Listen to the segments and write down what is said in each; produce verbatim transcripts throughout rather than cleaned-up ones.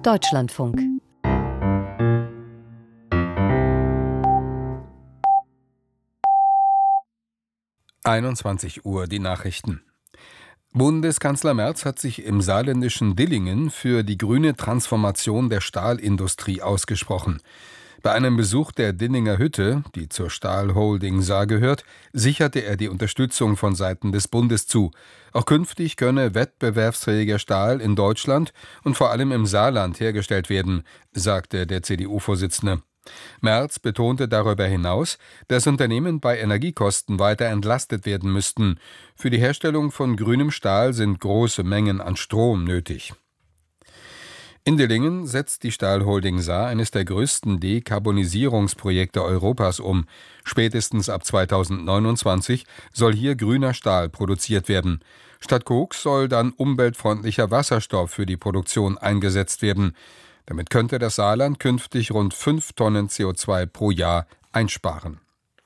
Deutschlandfunk. einundzwanzig Uhr, die Nachrichten. Bundeskanzler Merz hat sich im saarländischen Dillingen für die grüne Transformation der Stahlindustrie ausgesprochen. Bei einem Besuch der Dillinger Hütte, die zur Stahlholding Saar gehört, sicherte er die Unterstützung von Seiten des Bundes zu. Auch künftig könne wettbewerbsfähiger Stahl in Deutschland und vor allem im Saarland hergestellt werden, sagte der C D U-Vorsitzende. Merz betonte darüber hinaus, dass Unternehmen bei Energiekosten weiter entlastet werden müssten. Für die Herstellung von grünem Stahl sind große Mengen an Strom nötig. In Dillingen setzt die Stahlholding Saar eines der größten Dekarbonisierungsprojekte Europas um. Spätestens ab zweitausendneunundzwanzig soll hier grüner Stahl produziert werden. Statt Koks soll dann umweltfreundlicher Wasserstoff für die Produktion eingesetzt werden. Damit könnte das Saarland künftig rund fünf Tonnen C O zwei pro Jahr einsparen.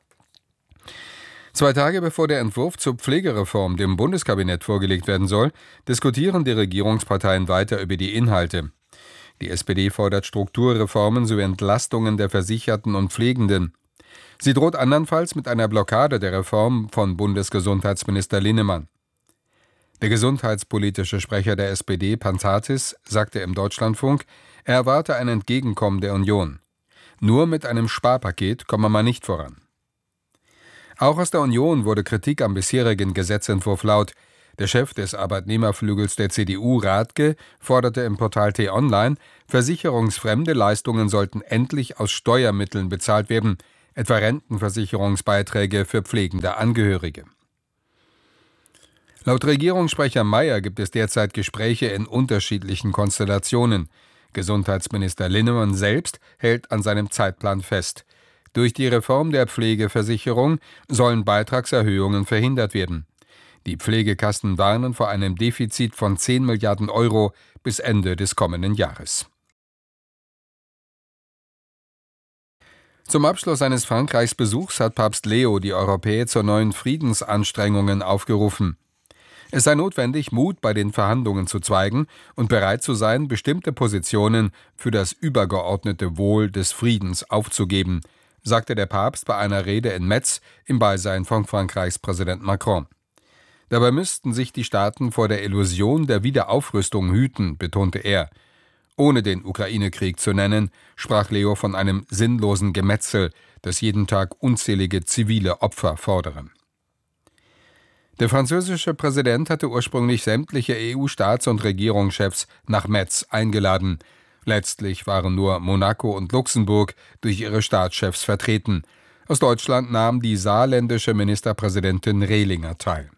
Zwei Tage bevor der Entwurf zur Pflegereform dem Bundeskabinett vorgelegt werden soll, diskutieren die Regierungsparteien weiter über die Inhalte. Die S P D fordert Strukturreformen sowie Entlastungen der Versicherten und Pflegenden. Sie droht andernfalls mit einer Blockade der Reform von Bundesgesundheitsminister Linnemann. Der gesundheitspolitische Sprecher der S P D, Pantatis, sagte im Deutschlandfunk, er erwarte ein Entgegenkommen der Union. Nur mit einem Sparpaket komme man nicht voran. Auch aus der Union wurde Kritik am bisherigen Gesetzentwurf laut. Der Chef des Arbeitnehmerflügels der C D U, Rathke, forderte im Portal T-Online, versicherungsfremde Leistungen sollten endlich aus Steuermitteln bezahlt werden, etwa Rentenversicherungsbeiträge für pflegende Angehörige. Laut Regierungssprecher Mayer gibt es derzeit Gespräche in unterschiedlichen Konstellationen. Gesundheitsminister Linnemann selbst hält an seinem Zeitplan fest. Durch die Reform der Pflegeversicherung sollen Beitragserhöhungen verhindert werden. Die Pflegekassen warnen vor einem Defizit von zehn Milliarden Euro bis Ende des kommenden Jahres. Zum Abschluss seines Frankreichsbesuchs hat Papst Leo die Europäer zu neuen Friedensanstrengungen aufgerufen. Es sei notwendig, Mut bei den Verhandlungen zu zeigen und bereit zu sein, bestimmte Positionen für das übergeordnete Wohl des Friedens aufzugeben, sagte der Papst bei einer Rede in Metz im Beisein von Frankreichs Präsident Macron. Dabei müssten sich die Staaten vor der Illusion der Wiederaufrüstung hüten, betonte er. Ohne den Ukraine-Krieg zu nennen, sprach Leo von einem sinnlosen Gemetzel, das jeden Tag unzählige zivile Opfer fordere. Der französische Präsident hatte ursprünglich sämtliche E U-Staats- und Regierungschefs nach Metz eingeladen. Letztlich waren nur Monaco und Luxemburg durch ihre Staatschefs vertreten. Aus Deutschland nahm die saarländische Ministerpräsidentin Rehlinger teil.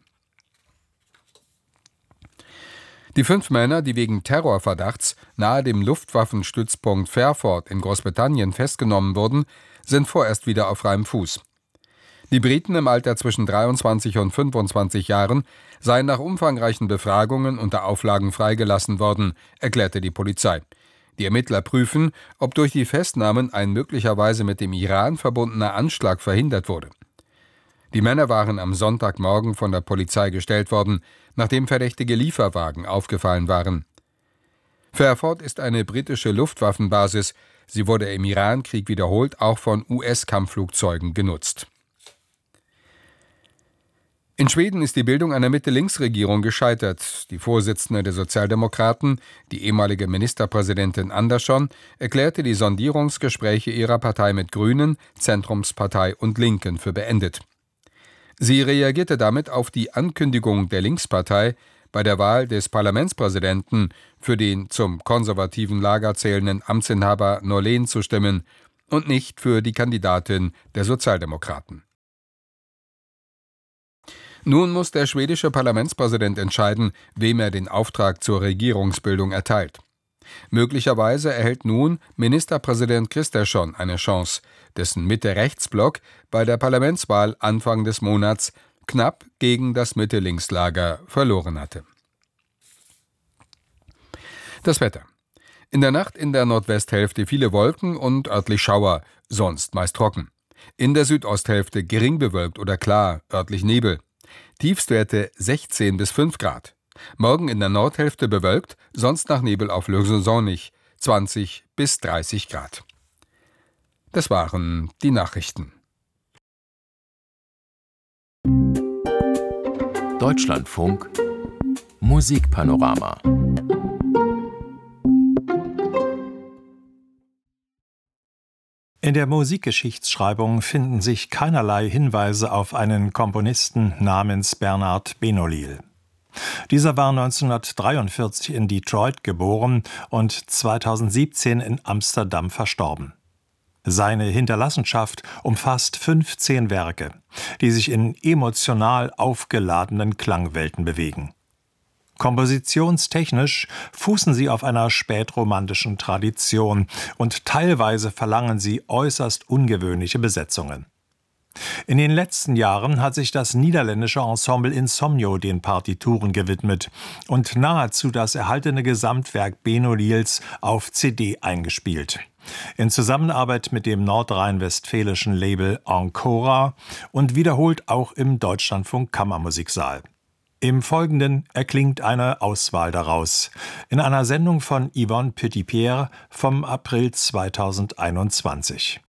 Die fünf Männer, die wegen Terrorverdachts nahe dem Luftwaffenstützpunkt Fairford in Großbritannien festgenommen wurden, sind vorerst wieder auf freiem Fuß. Die Briten im Alter zwischen dreiundzwanzig und fünfundzwanzig Jahren seien nach umfangreichen Befragungen unter Auflagen freigelassen worden, erklärte die Polizei. Die Ermittler prüfen, ob durch die Festnahmen ein möglicherweise mit dem Iran verbundener Anschlag verhindert wurde. Die Männer waren am Sonntagmorgen von der Polizei gestellt worden, nachdem verdächtige Lieferwagen aufgefallen waren. Fairford ist eine britische Luftwaffenbasis. Sie wurde im Irankrieg wiederholt auch von U S-Kampfflugzeugen genutzt. In Schweden ist die Bildung einer Mitte-Links-Regierung gescheitert. Die Vorsitzende der Sozialdemokraten, die ehemalige Ministerpräsidentin Andersson, erklärte die Sondierungsgespräche ihrer Partei mit Grünen, Zentrumspartei und Linken für beendet. Sie reagierte damit auf die Ankündigung der Linkspartei, bei der Wahl des Parlamentspräsidenten für den zum konservativen Lager zählenden Amtsinhaber Norlén zu stimmen und nicht für die Kandidatin der Sozialdemokraten. Nun muss der schwedische Parlamentspräsident entscheiden, wem er den Auftrag zur Regierungsbildung erteilt. Möglicherweise erhält nun Ministerpräsident Kristersson eine Chance, dessen Mitte-Rechts-Block bei der Parlamentswahl Anfang des Monats knapp gegen das Mitte-Links-Lager verloren hatte. Das Wetter. In der Nacht in der Nordwesthälfte viele Wolken und örtlich Schauer, sonst meist trocken. In der Südosthälfte gering bewölkt oder klar, örtlich Nebel. Tiefstwerte sechzehn bis fünf Grad. Morgen in der Nordhälfte bewölkt, sonst nach Nebelauflösung sonnig. zwanzig bis dreißig Grad. Das waren die Nachrichten. Deutschlandfunk Musikpanorama. In der Musikgeschichtsschreibung finden sich keinerlei Hinweise auf einen Komponisten namens Bernard Benolil. Dieser war neunzehnhundertdreiundvierzig in Detroit geboren und zweitausendsiebzehn in Amsterdam verstorben. Seine Hinterlassenschaft umfasst fünfzehn Werke, die sich in emotional aufgeladenen Klangwelten bewegen. Kompositionstechnisch fußen sie auf einer spätromantischen Tradition und teilweise verlangen sie äußerst ungewöhnliche Besetzungen. In den letzten Jahren hat sich das niederländische Ensemble Insomnio den Partituren gewidmet und nahezu das erhaltene Gesamtwerk Benolils auf C D eingespielt. In Zusammenarbeit mit dem nordrhein-westfälischen Label Ancora und wiederholt auch im Deutschlandfunk Kammermusiksaal. Im Folgenden erklingt eine Auswahl daraus, in einer Sendung von Yvonne Petitpierre vom April zweitausendeinundzwanzig.